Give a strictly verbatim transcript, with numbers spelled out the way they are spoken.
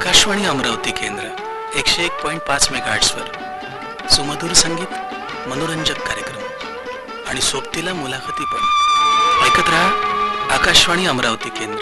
आकाशवाणी अमरावती केंद्र एकशे एक पॉईंट पाच मेगाहर्ट्झवर सुमधुर संगीत, मनोरंजक कार्यक्रम आणि सोबतीला मुलाखती पण ऐकत राहा. आकाशवाणी अमरावती केंद्र.